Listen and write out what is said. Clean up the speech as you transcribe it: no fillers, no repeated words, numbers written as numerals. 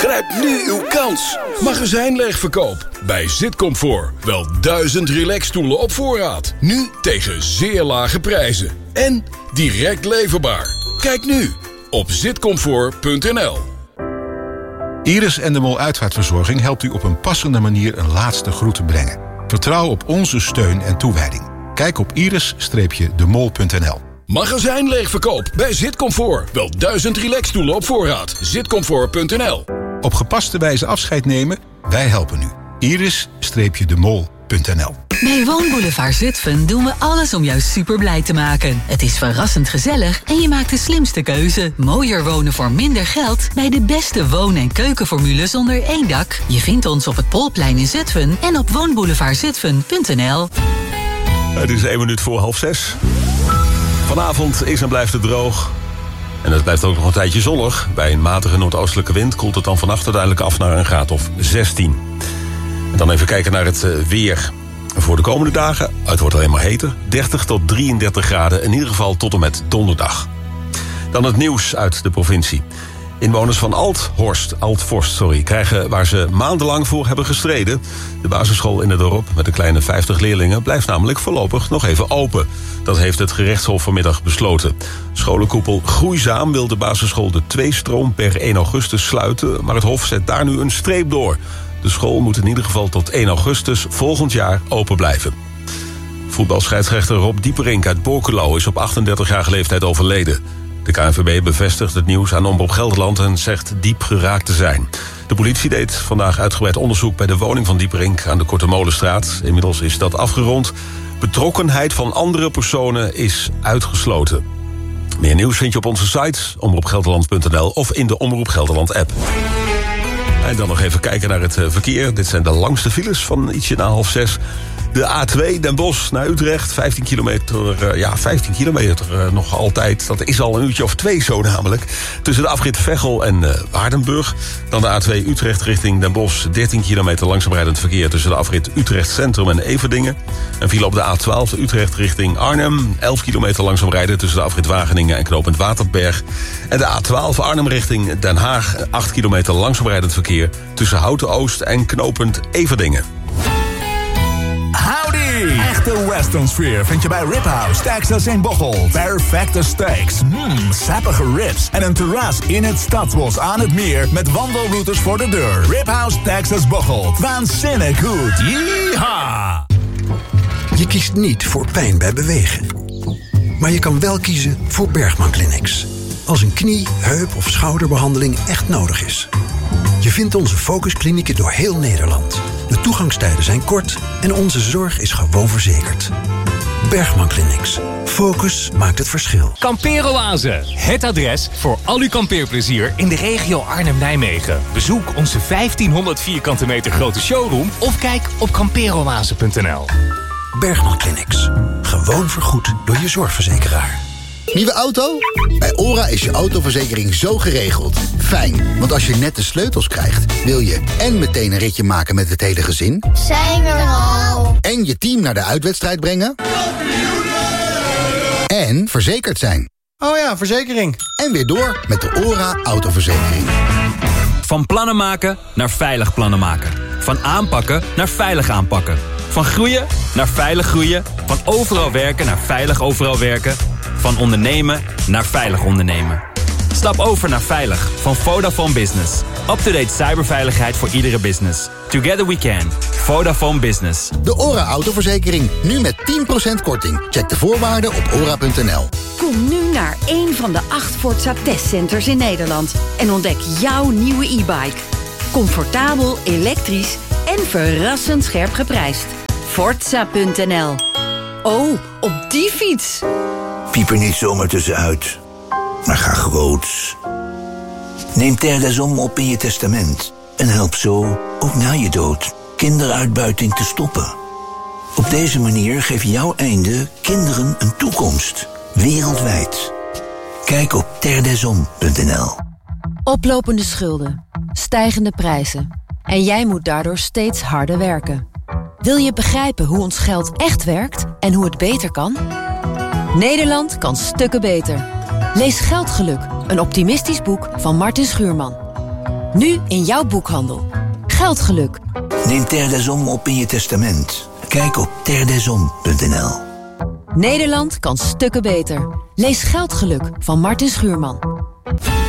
Grijp nu uw kans. Magazijnleegverkoop bij Zitcomfort. Wel 1000 relaxstoelen op voorraad. Nu tegen zeer lage prijzen. En direct leverbaar. Kijk nu op zitcomfort.nl. Iris en de Mol Uitvaartverzorging helpt u op een passende manier een laatste groet te brengen. Vertrouw op onze steun en toewijding. Kijk op iris-demol.nl. Magazijnleegverkoop bij Zitcomfort. Wel 1000 relaxstoelen op voorraad. Zitcomfort.nl. Op gepaste wijze afscheid nemen? Wij helpen u. iris-demol.nl. Bij Woonboulevard Zutphen doen we alles om jou super blij te maken. Het is verrassend gezellig en je maakt de slimste keuze. Mooier wonen voor minder geld bij de beste woon- en keukenformules onder één dak. Je vindt ons op het Polplein in Zutphen en op woonboulevardzutphen.nl. Het is 1 minuut voor 5:30. Vanavond is en blijft het droog. En het blijft ook nog een tijdje zonnig. Bij een matige noordoostelijke wind koelt het dan vannacht uiteindelijk af naar een graad of 16. En dan even kijken naar het weer. Voor de komende dagen, het wordt alleen maar heter, 30 tot 33 graden, in ieder geval tot en met donderdag. Dan het nieuws uit de provincie. Inwoners van Altforst krijgen waar ze maandenlang voor hebben gestreden. De basisschool in het dorp met een kleine 50 leerlingen blijft namelijk voorlopig nog even open. Dat heeft het gerechtshof vanmiddag besloten. Scholenkoepel Groeizaam wil de basisschool de 2-stroom per 1 augustus sluiten, maar het hof zet daar nu een streep door. De school moet in ieder geval tot 1 augustus volgend jaar open blijven. Voetbalscheidsrechter Rob Dieperink uit Borculo is op 38-jarige leeftijd overleden. De KNVB bevestigt het nieuws aan Omroep Gelderland en zegt diep geraakt te zijn. De politie deed vandaag uitgebreid onderzoek bij de woning van Dieperink aan de Korte Molenstraat. Inmiddels is dat afgerond. Betrokkenheid van andere personen is uitgesloten. Meer nieuws vind je op onze site omroepgelderland.nl of in de Omroep Gelderland app. En dan nog even kijken naar het verkeer. Dit zijn de langste files van ietsje na 5:30. De A2 Den Bosch naar Utrecht, 15 kilometer nog altijd. Dat is al een uurtje of 2 zo namelijk. Tussen de afrit Veghel en Waardenburg. Dan de A2 Utrecht richting Den Bosch, 13 kilometer langzaam rijdend verkeer tussen de afrit Utrecht Centrum en Everdingen. En file op de A12 Utrecht richting Arnhem, 11 kilometer langzaam rijden tussen de afrit Wageningen en knooppunt Waterberg. En de A12 Arnhem richting Den Haag, 8 kilometer langzaam rijdend verkeer tussen Houten Oost en knooppunt Everdingen. Howdy! Echte western sfeer vind je bij Rib House, Texas in Bocholt. Perfecte steaks, sappige ribs en een terras in het Stadsbos aan het meer met wandelroutes voor de deur. Rib House, Texas Bocholt. Waanzinnig goed. Yeehaw! Je kiest niet voor pijn bij bewegen. Maar je kan wel kiezen voor Bergman Clinics. Als een knie, heup of schouderbehandeling echt nodig is. Je vindt onze focusklinieken door heel Nederland. De toegangstijden zijn kort en onze zorg is gewoon verzekerd. Bergman Clinics. Focus maakt het verschil. Kampeeroase. Het adres voor al uw kampeerplezier in de regio Arnhem-Nijmegen. Bezoek onze 1500 vierkante meter grote showroom of kijk op kampeeroase.nl. Bergman Clinics. Gewoon vergoed door je zorgverzekeraar. Nieuwe auto? Bij OHRA is je autoverzekering zo geregeld. Fijn, want als je net de sleutels krijgt, wil je en meteen een ritje maken met het hele gezin. Zijn we er al? En je team naar de uitwedstrijd brengen. En verzekerd zijn. Oh ja, verzekering. En weer door met de OHRA autoverzekering. Van plannen maken naar veilig plannen maken. Van aanpakken naar veilig aanpakken. Van groeien naar veilig groeien. Van overal werken naar veilig overal werken. Van ondernemen naar veilig ondernemen. Stap over naar veilig van Vodafone Business. Up-to-date cyberveiligheid voor iedere business. Together we can. Vodafone Business. De OHRA autoverzekering. Nu met 10% korting. Check de voorwaarden op ora.nl. Kom nu naar een van de 8 Forza testcenters in Nederland. En ontdek jouw nieuwe e-bike. Comfortabel, elektrisch en verrassend scherp geprijsd. Forza.nl. Oh, op die fiets. Piep er niet zomaar tussenuit, maar ga groots. Neem Terdesom op in je testament en help zo, ook na je dood, kinderuitbuiting te stoppen. Op deze manier geeft jouw einde kinderen een toekomst, wereldwijd. Kijk op terdesom.nl. Oplopende schulden, stijgende prijzen en jij moet daardoor steeds harder werken. Wil je begrijpen hoe ons geld echt werkt en hoe het beter kan? Nederland kan stukken beter. Lees Geldgeluk, een optimistisch boek van Martin Schuurman. Nu in jouw boekhandel. Geldgeluk. Neem Terre des Hommes op in je testament. Kijk op terdesom.nl. Nederland kan stukken beter. Lees Geldgeluk van Martin Schuurman.